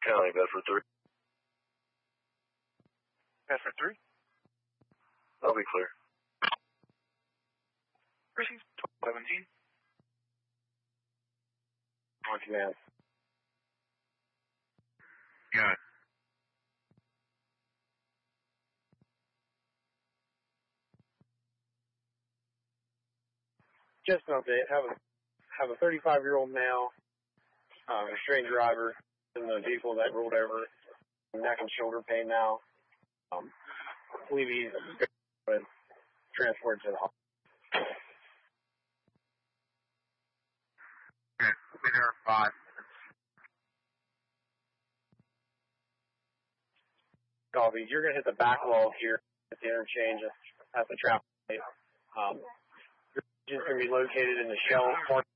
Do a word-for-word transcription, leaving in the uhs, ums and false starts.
County, Bedford three. Bedford three? I'll be clear. Received twelve seventeen. On command. Got it. Just an update. Have a have a thirty-five year old male, uh, restrained driver in the vehicle that rolled over. Neck and shoulder pain now. Um, I believe he's been transported to the hospital. Okay, we'll be there in five. Copy. You're going to hit the back wall here at the interchange at the traffic light. Um, your engine's going to be located in the shell part